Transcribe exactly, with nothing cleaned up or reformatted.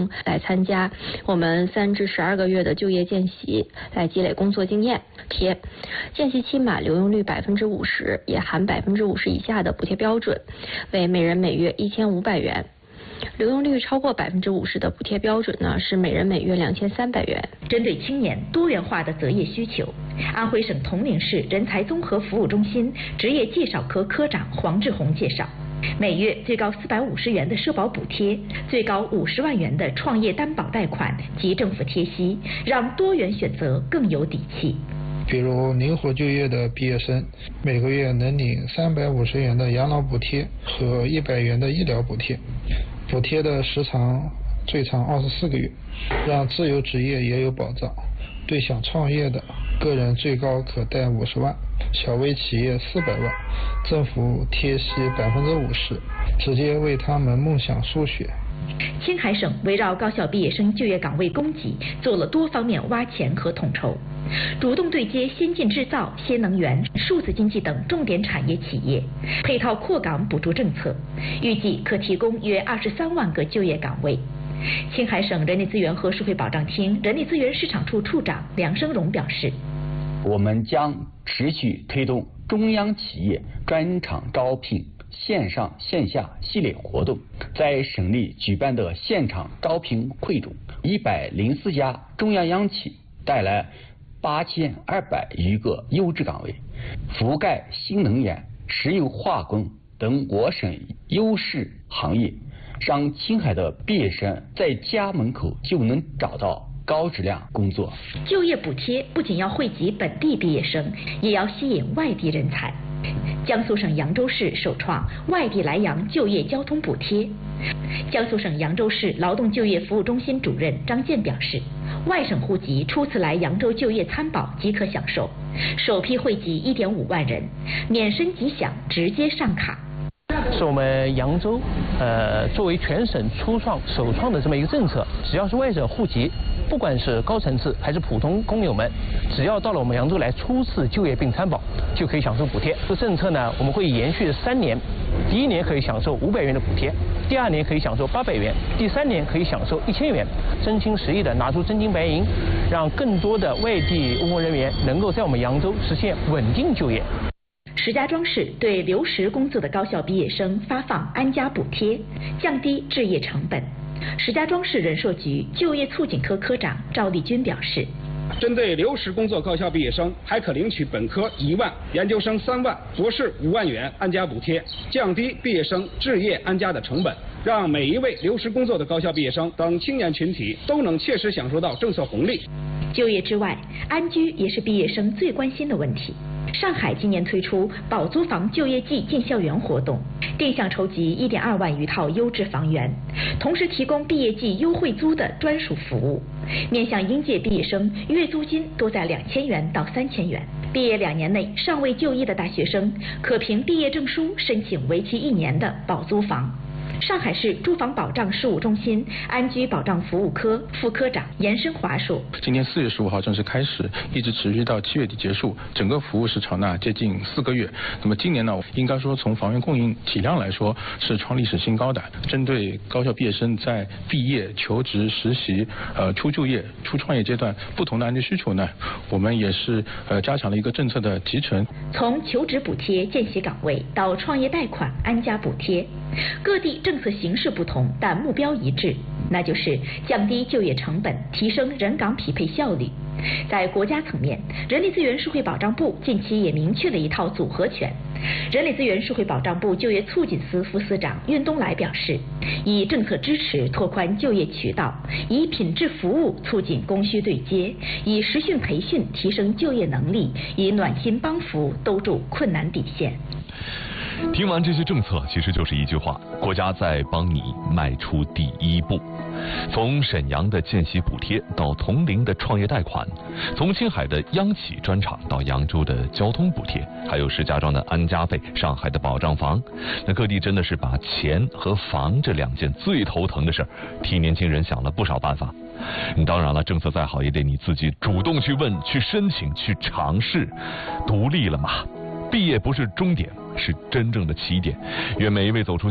同来参加我们三至十二个月的就业见习，来积累工作经验。贴见习期满留用率百分之五十，也含百分之五十以下的补贴标准，为每人每月一千五百元。留用率超过百分之五十的补贴标准呢，是每人每月两千三百元。 针对青年多元化的择业需求，安徽省铜陵市人才综合服务中心职业介绍科科长黄志红介绍，每月最高四百五十元的社保补贴，最高五十万元的创业担保贷款及政府贴息，让多元选择更有底气。 比如灵活就业的毕业生，每个月能领三百五十元的养老补贴和一百元的医疗补贴，补贴的时长最长二十四个月，让自由职业也有保障。对想创业的个人最高可贷五十万，小微企业四百万，政府贴息百分之五十，直接为他们梦想输血。 青海省围绕高校毕业生就业岗位供给做了多方面挖潜和统筹，主动对接先进制造、新能源、数字经济等重点产业企业，配套扩岗补助政策，预计可提供约二十三万个就业岗位。青海省人力资源和社会保障厅人力资源市场处处长梁生荣表示， 我们将持续推动中央企业专场招聘线上线下系列活动，在省里举办的现场招聘会中，一百零四家中央央企带来八千二百余个优质岗位，覆盖新能源、石油化工等我省优势行业，让青海的毕业生在家门口就能找到高质量工作。 就业补贴不仅要惠及本地毕业生，也要吸引外地人才。江苏省扬州市首创外地来扬就业交通补贴。江苏省扬州市劳动就业服务中心主任张健表示，外省户籍初次来扬州就业参保即可享受，首批惠及一点五万人，免申即享，直接上卡。 是我们扬州呃作为全省初创首创的这么一个政策，只要是外省户籍，不管是高层次还是普通工友们，只要到了我们扬州来初次就业并参保，就可以享受补贴。这个政策呢，我们会延续三年，第一年可以享受五百元的补贴，第二年可以享受八百元，第三年可以享受一千元，真情实意的拿出真金白银，让更多的外地务工人员能够在我们扬州实现稳定就业。 石家庄市对留实工作的高校毕业生发放安家补贴，降低置业成本。石家庄市人社局就业促进科科长赵丽君表示， 针对留实工作高校毕业生，还可领取本科一万、研究生三万、博士五万元安家补贴，降低毕业生置业安家的成本，让每一位留实工作的高校毕业生等青年群体都能切实享受到政策红利。 就业之外，安居也是毕业生最关心的问题。上海今年推出保租房就业季进校园活动，定向筹集一点二万余套优质房源，同时提供毕业季优惠租的专属服务，面向应届毕业生，月租金多在两千元到三千元。毕业两年内尚未就业的大学生，可凭毕业证书申请为期一年的保租房。上海市住房保障事务中心安居保障服务科副科长严生华说， 今年四月十五号正式开始，一直持续到七月底结束，整个服务时长呢接近四个月。那么今年呢，应该说从房源供应体量来说是创历史新高的。针对高校毕业生在毕业、求职、实习、呃初就业、初创业阶段不同的安居需求呢，我们也是呃加强了一个政策的集成。 从求职补贴、见习岗位到创业贷款、安家补贴，各地政策形式不同，但目标一致，那就是降低就业成本，提升人岗匹配效率。在国家层面，人力资源社会保障部近期也明确了一套组合拳。人力资源社会保障部就业促进司副司长运东来表示，以政策支持拓宽就业渠道，以品质服务促进供需对接，以实训培训提升就业能力，以暖心帮扶兜住困难底线。 听完这些政策，其实就是一句话：国家在帮你迈出第一步。从沈阳的见习补贴到铜陵的创业贷款，从青海的央企专场到扬州的交通补贴，还有石家庄的安家费、上海的保障房，那各地真的是把钱和房这两件最头疼的事儿，替年轻人想了不少办法。当然了，政策再好也得你自己主动去问、去申请、去尝试。独立了嘛，毕业不是终点，是真正的起点。愿每一位走出